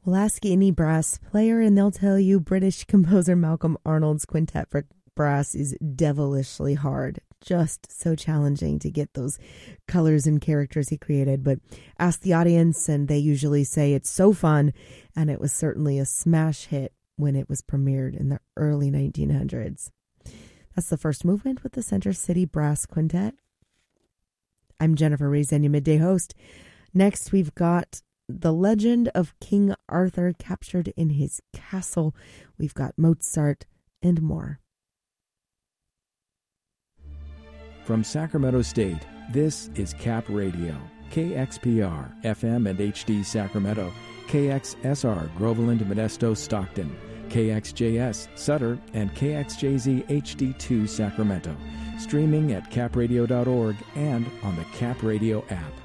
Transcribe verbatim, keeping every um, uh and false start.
Well, ask any brass player and they'll tell you British composer Malcolm Arnold's quintet for brass is devilishly hard. Just so challenging to get those colors and characters he created. But ask the audience and they usually say it's so fun, and it was certainly a smash hit when it was premiered in the early nineteen hundreds. That's the first movement with the Center City Brass Quintet. I'm Jennifer Rees, and your midday host. Next, we've got The Legend of King Arthur captured in his castle. We've got Mozart and more. From Sacramento State, this is Cap Radio, K X P R, F M and H D Sacramento, K X S R, Groveland, Modesto, Stockton, K X J S, Sutter, and K X J Z H D two Sacramento. Streaming at cap radio dot org and on the Cap Radio app.